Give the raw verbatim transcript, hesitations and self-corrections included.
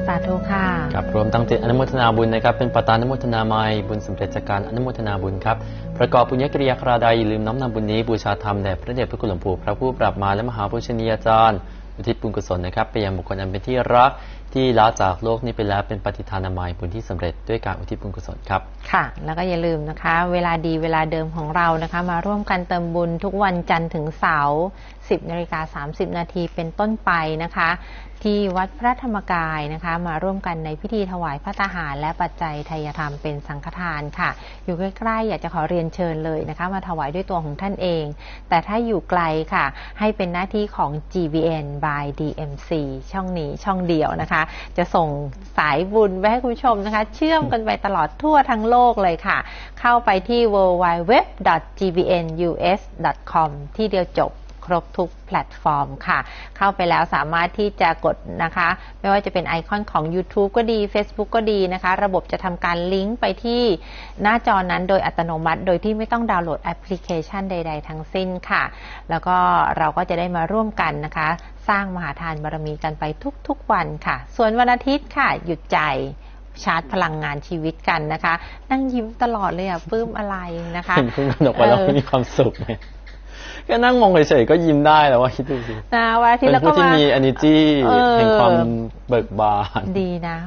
สาธุค่ะครับรวมตั้งจิตอนุโมทนาบุญนะครับเป็นประธานอนุโมทนาไมยบุญสำเร็จจากการอนุโมทนาบุญครับประกอบปุญญกิริยาคราใดอย่าลืมน้อมนำบุญนี้บูชาธรรมแด่พระเดชพระคุณหลวงปู่พระผู้ปราบมารและมหาปุชนียาจารย์อุทิศบุญกุศลนะครับไปยังบุคคลอันเป็นที่รักที่ละจากโลกนี้ไปแล้วเป็นปฏิทานไมยบุญที่สำเร็จด้วยการอุทิศบุญกุศลครับค่ะแล้วก็อย่าลืมนะคะเวลาดีเวลาเดิมของเรานะคะมาร่วมกันเติมบุญทุกวันจันทร์ถึงเสาร์สิบนาฬิกาสามสิบนาทีเป็นต้นไปนะคะที่วัดพระธรรมกายนะคะมาร่วมกันในพิธีถวายพระทหารและปัจจัยไทยธรรมเป็นสังฆทานค่ะอยู่ใกล้ๆอยากจะขอเรียนเชิญเลยนะคะมาถวายด้วยตัวของท่านเองแต่ถ้าอยู่ไกลค่ะให้เป็นหน้าที่ของ จี บี เอ็น by ดี เอ็ม ซี ช่องนี้ช่องเดียวนะคะจะส่งสายบุญไปให้คุณผู้ชมนะคะเชื่อมกันไปตลอดทั่วทั้งโลกเลยค่ะเข้าไปที่ ดับเบิลยู ดับเบิลยู ดับเบิลยู ดอท จี บี เอ็น ยู เอส ดอท คอม ที่เดียวจบครบทุกแพลตฟอร์มค่ะเข้าไปแล้วสามารถที่จะกดนะคะไม่ว่าจะเป็นไอคอนของ YouTube ก็ดี Facebook ก็ดีนะคะระบบจะทำการลิงก์ไปที่หน้าจอนั้นโดยอัตโนมัติโดยที่ไม่ต้องดาวน์โหลดแอปพลิเคชันใดๆทั้งสิ้นค่ะแล้วก็เราก็จะได้มาร่วมกันนะคะสร้างมหาทานบารมีกันไปทุกๆวันค่ะส่วนวันอาทิตย์ค่ะหยุดใจชาร์จพลังงานชีวิตกันนะคะนั่งยิ้มตลอดเลยอ่ะปลื้มอะไรนะคะเห็นคุณกนกวันแล้วมีความสุขไหมก็นั่งมองเฉยๆก็ยิ้มได้แล้วว่าคิดดูสินะวันอาทิตย์แล้วก็เป็นผู้ที่มี energy แห่งความเบิกบานดีนะ